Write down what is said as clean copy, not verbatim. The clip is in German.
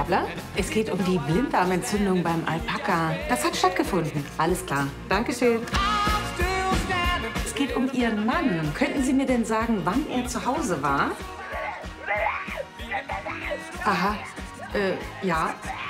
Gabler? Es geht um die Blinddarmentzündung beim Alpaka. Das hat stattgefunden. Alles klar. Dankeschön. Es geht um Ihren Mann. Könnten Sie mir denn sagen, wann er zu Hause war? Aha. Ja.